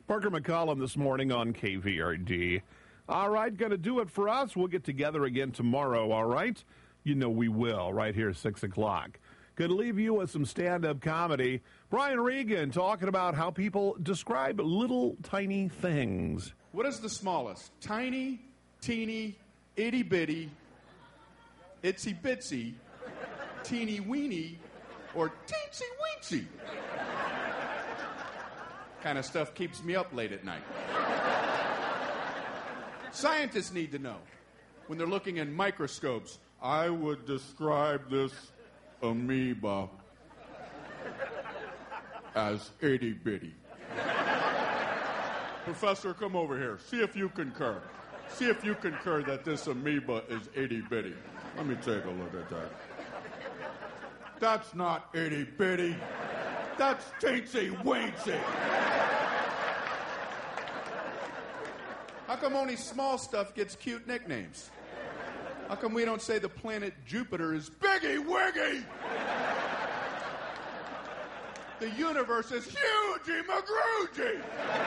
Parker McCollum this morning on KVRD. All right, going to do it for us. We'll get together again tomorrow, all right? You know we will, right here at 6 o'clock. Going to leave you with some stand-up comedy. Brian Regan talking about how people describe little tiny things. What is the smallest? Tiny, teeny, itty-bitty, itsy-bitsy, teeny-weeny, or teensy-weensy? Kind of stuff keeps me up late at night. Scientists need to know when they're looking in microscopes. I would describe this amoeba as itty-bitty. Professor, come over here. See if you concur. See if you concur that this amoeba is itty-bitty. Let me take a look at that. That's not itty-bitty. That's teensy-weensy. How come only small stuff gets cute nicknames? How come we don't say the planet Jupiter is Biggie Wiggy? The universe is Hughie McGroogey.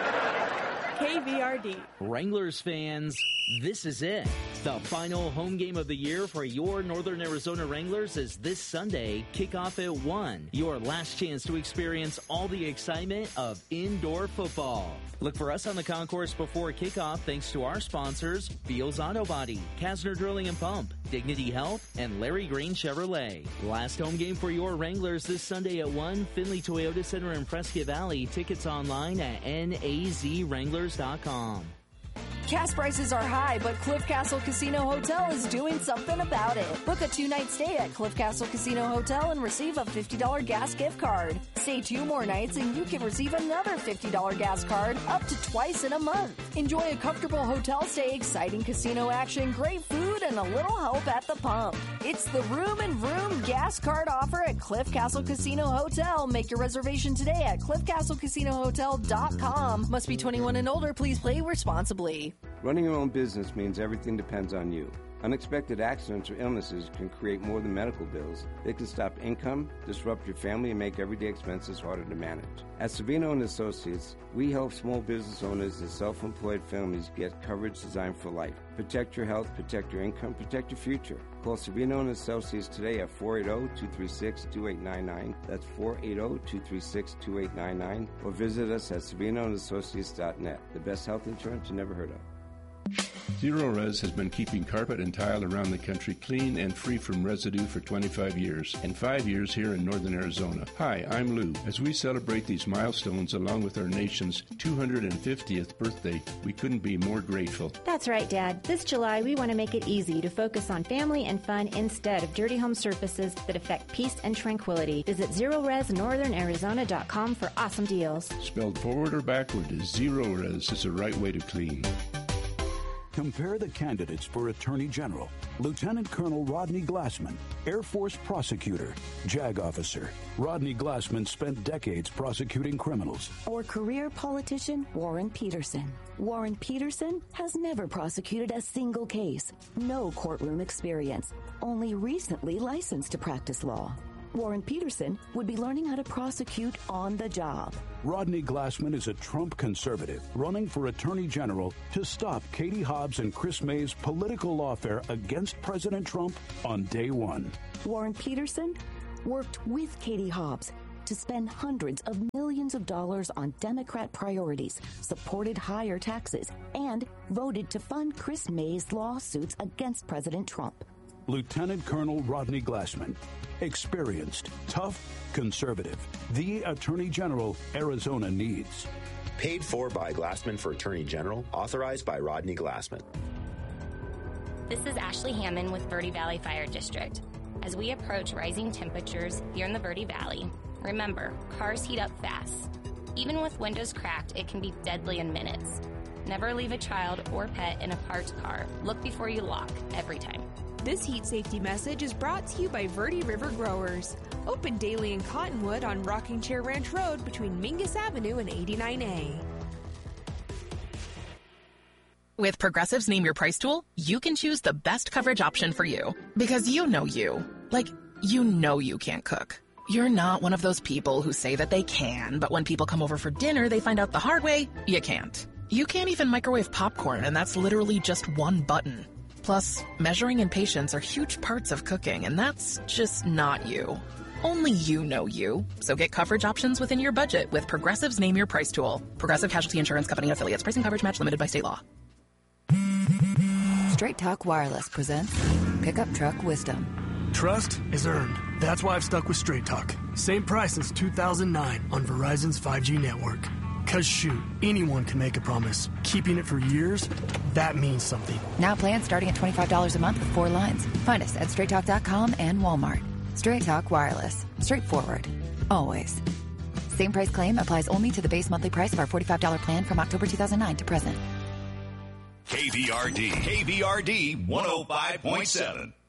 KVRD. Wranglers fans, this is it. The final home game of the year for your Northern Arizona Wranglers is this Sunday, kickoff at 1. Your last chance to experience all the excitement of indoor football. Look for us on the concourse before kickoff thanks to our sponsors, Beals Auto Body, Kasner Drilling and Pump, Dignity Health, and Larry Green Chevrolet. Last home game for your Wranglers this Sunday at 1, Findlay Toyota Center in Prescott Valley. Tickets online at nazwranglers.com. Gas prices are high, but Cliff Castle Casino Hotel is doing something about it. Book a 2-night stay at Cliff Castle Casino Hotel and receive a $50 gas gift card. Stay 2 more nights and you can receive another $50 gas card up to twice in a month. Enjoy a comfortable hotel stay, exciting casino action, great food, and a little help at the pump. It's the room and room gas card offer at Cliff Castle Casino Hotel. Make your reservation today at cliffcastlecasinohotel.com. Must be 21 and older. Please play responsibly. Running your own business means everything depends on you. Unexpected accidents or illnesses can create more than medical bills. They can stop income, disrupt your family, and make everyday expenses harder to manage. At Savino & Associates, we help small business owners and self-employed families get coverage designed for life. Protect your health, protect your income, protect your future. Call Savino & Associates today at 480-236-2899. That's 480-236-2899. Or visit us at savinoandassociates.net. The best health insurance you never heard of. Zero Res has been keeping carpet and tile around the country clean and free from residue for 25 years, and 5 years here in Northern Arizona. Hi, I'm Lou. As we celebrate these milestones along with our nation's 250th birthday, we couldn't be more grateful. That's right, Dad. This July, we want to make it easy to focus on family and fun instead of dirty home surfaces that affect peace and tranquility. Visit ZeroResNorthernArizona.com for awesome deals. Spelled forward or backward, Zero Res is the right way to clean. Compare the candidates for Attorney General. Lieutenant Colonel Rodney Glassman, Air Force prosecutor, JAG officer. Rodney Glassman spent decades prosecuting criminals. Or career politician Warren Peterson. Warren Peterson has never prosecuted a single case. No courtroom experience. Only recently licensed to practice law. Warren Peterson would be learning how to prosecute on the job. Rodney Glassman is a Trump conservative running for Attorney General to stop Katie Hobbs and Chris May's political lawfare against President Trump on day one. Warren Peterson worked with Katie Hobbs to spend hundreds of millions of dollars on Democrat priorities, supported higher taxes, and voted to fund Chris May's lawsuits against President Trump. Lieutenant Colonel Rodney Glassman. Experienced, tough, conservative. The Attorney General Arizona needs. Paid for by Glassman for Attorney General. Authorized by Rodney Glassman. This is Ashley Hammond with Verde Valley Fire District. As we approach rising temperatures here in the Verde Valley, remember, cars heat up fast. Even with windows cracked, it can be deadly in minutes. Never leave a child or pet in a parked car. Look before you lock, every time. This heat safety message is brought to you by Verde River Growers. Open daily in Cottonwood on Rocking Chair Ranch Road between Mingus Avenue and 89A. With Progressive's Name Your Price tool, you can choose the best coverage option for you. Because you know you. Like, you know you can't cook. You're not one of those people who say that they can, but when people come over for dinner, they find out the hard way, you can't. You can't even microwave popcorn, and that's literally just one button. Plus, measuring and patience are huge parts of cooking, and that's just not you. Only you know you. So get coverage options within your budget with Progressive's Name Your Price tool. Progressive Casualty Insurance Company and Affiliates. Price and coverage match limited by state law. Straight Talk Wireless presents Pickup Truck Wisdom. Trust is earned. That's why I've stuck with Straight Talk. Same price since 2009 on Verizon's 5G network. Cause shoot, anyone can make a promise. Keeping it for years, that means something. Now plans starting at $25 a month with 4 lines. Find us at straighttalk.com and Walmart. Straight Talk Wireless. Straightforward. Always. Same price claim applies only to the base monthly price of our $45 plan from October 2009 to present. KVRD 105.7.